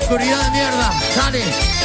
oscuridad de mierda. Dale.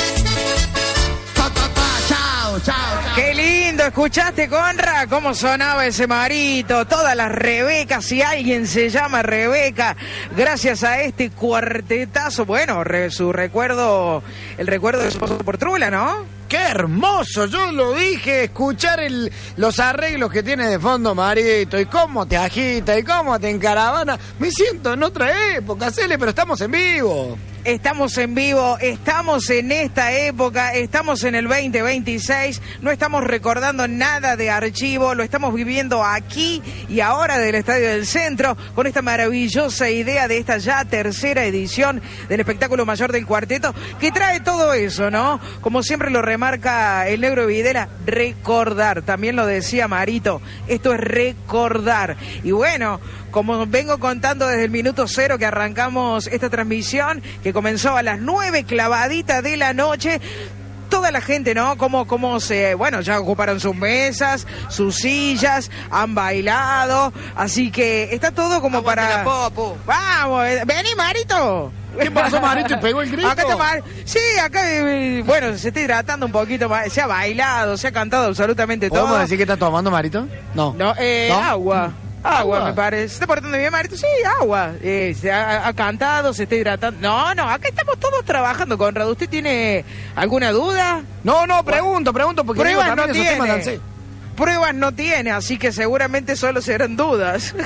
Chao, chao, chao. Qué lindo, ¿escuchaste, Conra? ¿Cómo sonaba ese Marito? Todas las Rebecas, si alguien se llama Rebeca, gracias a este cuartetazo, bueno, su recuerdo, el recuerdo de su paso por Trula, ¿no? ¡Qué hermoso! Yo lo dije, escuchar los arreglos que tiene de fondo Marito, y cómo te agita, y cómo te encaravana. Me siento en otra época, Cele, pero estamos en vivo. Estamos en vivo, estamos en esta época, estamos en el 2026, no estamos recordando nada de archivo, lo estamos viviendo aquí y ahora del Estadio del Centro, con esta maravillosa idea de esta ya tercera edición del espectáculo mayor del cuarteto, que trae todo eso, ¿no? Como siempre lo remarca el Negro Videla, recordar, también lo decía Marito, esto es recordar. Y bueno, como vengo contando desde el minuto cero que arrancamos esta transmisión, que comenzó a las 9 clavaditas de la noche, toda la gente, ¿no? Cómo bueno, ya ocuparon sus mesas, sus sillas, han bailado, así que está todo como Aguante para... la popo. ¡Vamos! ¡Vení, Marito! ¿Qué pasó, Marito? ¿Y pegó el grito? Acá está sí, acá, bueno, se está hidratando un poquito más, se ha bailado, se ha cantado absolutamente todo. ¿Podemos decir que está tomando, Marito? No. No, ¿No? Agua. Agua, me parece. ¿Se está portando bien, Marito? Sí, agua. Se ha cantado, se está hidratando. No, acá estamos todos trabajando, Conrado. ¿Usted tiene alguna duda? No, pregunto, porque pruebas digo, no tiene. Pruebas no tiene, así que seguramente solo serán dudas.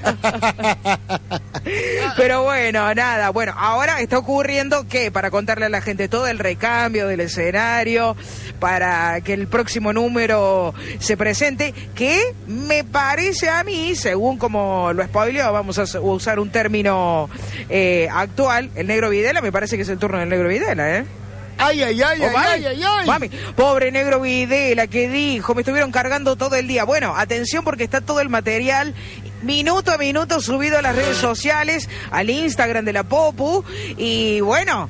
Pero bueno, nada. Bueno, ahora está ocurriendo que, para contarle a la gente todo el recambio del escenario, para que el próximo número se presente, que me parece a mí, según como lo spoileó, vamos a usar un término actual, el Negro Videla, me parece que es el turno del Negro Videla, ¿eh? Ay. Mami, pobre Negro Videla que dijo, me estuvieron cargando todo el día. Bueno, atención porque está todo el material minuto a minuto subido a las redes sociales, al Instagram de la Popu, y bueno,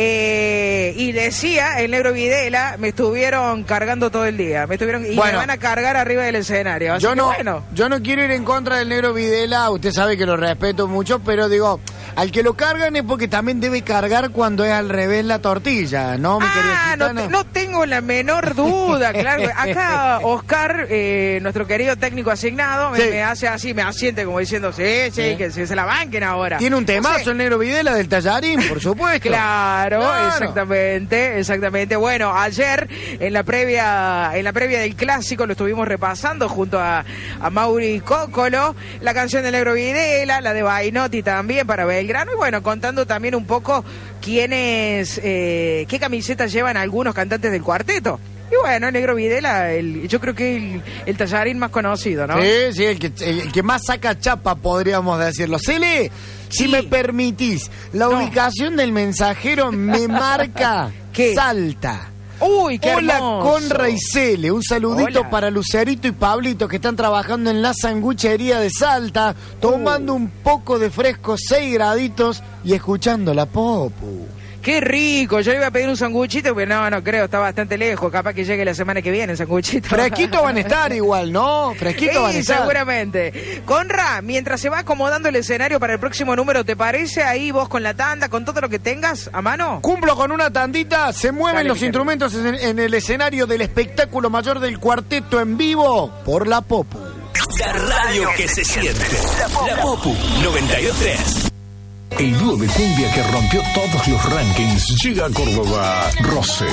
y decía el Negro Videla, me estuvieron cargando todo el día, me van a cargar arriba del escenario. Así yo no quiero ir en contra del Negro Videla, usted sabe que lo respeto mucho, pero digo, al que lo cargan es porque también debe cargar cuando es al revés la tortilla, ¿no, mi querida Gitana? No tengo la menor duda, claro. Acá Oscar, nuestro querido técnico asignado, me hace así, me asiente como diciendo, sí, que se la banquen ahora. Tiene un temazo el Negro Videla del Tallarín, por supuesto. Claro, exactamente. Bueno, ayer en la previa del clásico lo estuvimos repasando junto a Mauri Cócolo, la canción del Negro Videla, la de Bainotti también para Belgrano, y bueno, contando también un poco quiénes, qué camisetas llevan algunos cantantes del cuarteto. Y bueno, el Negro Videla, yo creo que el tallarín más conocido, ¿no? Sí, el que más saca chapa, podríamos decirlo. Cele, si me permitís, la ubicación del mensajero me marca Salta. ¡Uy, qué Hola, hermoso! Conra y Cele, un saludito para Lucerito y Pablito, que están trabajando en la sanguchería de Salta, tomando un poco de fresco, 6 graditos, y escuchando la Popu. ¡Qué rico! Yo le iba a pedir un sanguchito, pero no creo, está bastante lejos. Capaz que llegue la semana que viene el sanguchito. Fresquito van a estar igual, ¿no? Fresquito van a estar. Seguramente. Conra, mientras se va acomodando el escenario para el próximo número, ¿te parece ahí vos con la tanda, con todo lo que tengas a mano? Cumplo con una tandita, se mueven los instrumentos en el escenario del espectáculo mayor del cuarteto en vivo por la Popu. La radio que se siente. La Popu 92.3. El dúo de cumbia que rompió todos los rankings llega a Córdoba. Rosé.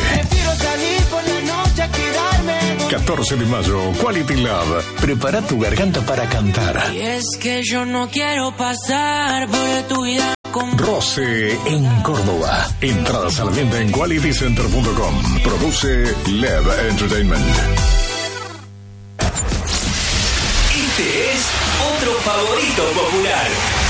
14 de mayo, Quality Love. Prepara tu garganta para cantar. Y es que yo no quiero pasar por tu vida con... Rosé en Córdoba. Entradas a la venta en qualitycenter.com. Produce Lev Entertainment. Este es otro favorito popular.